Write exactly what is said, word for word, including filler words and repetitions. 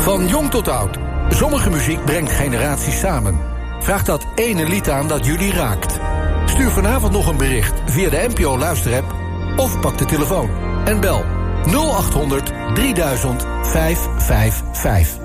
Van jong tot oud. Sommige muziek brengt generaties samen. Vraag dat ene lied aan dat jullie raakt. Stuur vanavond nog een bericht via de N P O Luisterapp of pak de telefoon en bel nul acht honderd drieduizend vijfhonderdvijfenvijftig.